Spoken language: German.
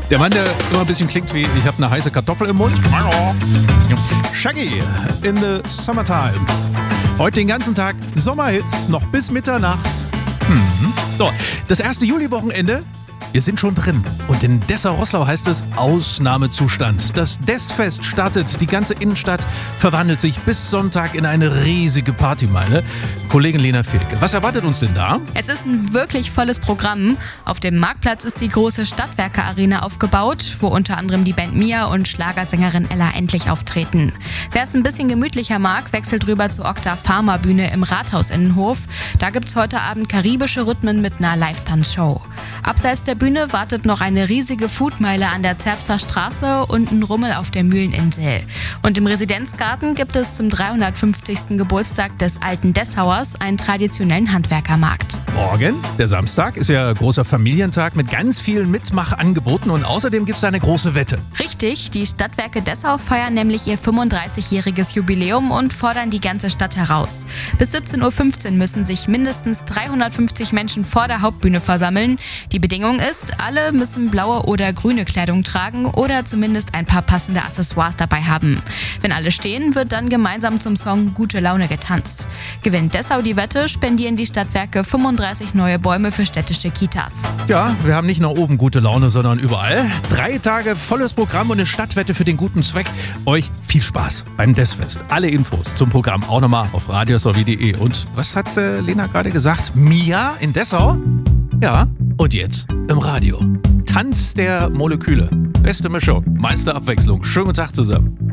Der Mann, der immer ein bisschen klingt wie, ich habe eine heiße Kartoffel im Mund. Shaggy in the Summertime. Heute den ganzen Tag Sommerhits, noch bis Mitternacht. So, das erste Juli-Wochenende. Wir sind schon drin und in Dessau-Roßlau heißt es Ausnahmezustand. Das Dessfest startet, die ganze Innenstadt verwandelt sich bis Sonntag in eine riesige Partymeile. Kollegin Lena Fedeke, was erwartet uns denn da? Es ist ein wirklich volles Programm. Auf dem Marktplatz ist die große Stadtwerke-Arena aufgebaut, wo unter anderem die Band Mia und Schlagersängerin Ella Endlich auftreten. Wer es ein bisschen gemütlicher mag, wechselt rüber zur Okta Pharma Bühne im Rathausinnenhof. Da gibt's heute Abend karibische Rhythmen mit einer Live-Tanzshow. Abseits der Bühne wartet noch eine riesige Foodmeile an der Zerbster Straße und ein Rummel auf der Mühleninsel. Und im Residenzgarten gibt es zum 350. Geburtstag des alten Dessauers einen traditionellen Handwerkermarkt. Morgen, der Samstag, ist ja großer Familientag mit ganz vielen Mitmachangeboten und außerdem gibt es eine große Wette. Richtig, die Stadtwerke Dessau feiern nämlich ihr 35-jähriges Jubiläum und fordern die ganze Stadt heraus. Bis 17.15 Uhr müssen sich mindestens 350 Menschen vor der Hauptbühne versammeln. Die Bedingung ist, alle müssen blaue oder grüne Kleidung tragen oder zumindest ein paar passende Accessoires dabei haben. Wenn alle stehen, wird dann gemeinsam zum Song Gute Laune getanzt. Gewinnt Dessau die Wette, spendieren die Stadtwerke 35 neue Bäume für städtische Kitas. Ja, wir haben nicht nur oben gute Laune, sondern überall. 3 Tage volles Programm und eine Stadtwette für den guten Zweck. Euch viel Spaß beim Dessfest. Alle Infos zum Programm auch nochmal auf radiosw.de. Und was hat Lena gerade gesagt? Mia in Dessau? Ja, und jetzt im Radio. Tanz der Moleküle. Beste Mischung, meiste Abwechslung. Schönen guten Tag zusammen.